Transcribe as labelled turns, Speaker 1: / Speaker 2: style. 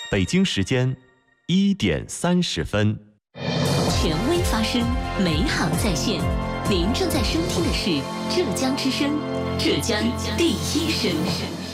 Speaker 1: 北京时间1:30。
Speaker 2: 权威发声，美好在线。您正在收听的是浙江之声，浙江第一声。